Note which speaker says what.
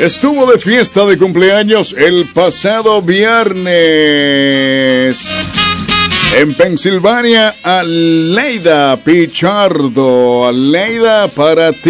Speaker 1: estuvo de fiesta de cumpleaños el pasado viernes. En Pensilvania, Aleida Pichardo. Aleida, para ti